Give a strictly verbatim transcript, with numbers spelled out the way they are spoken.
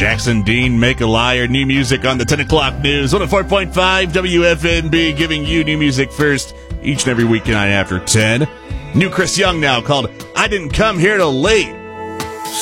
Jackson Dean, Make a Liar, new music on the ten o'clock news. one oh four point five W F N B, giving you new music first each and every weeknight after ten. New Chris Young now, called I Didn't Come Here Till Late.